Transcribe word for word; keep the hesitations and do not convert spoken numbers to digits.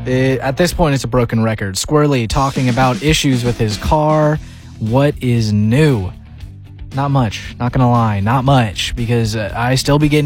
It, at this point, it's a broken record. Squirrely talking about issues with his car. What is new? Not much. Not going to lie. Not much. Because uh, I still be getting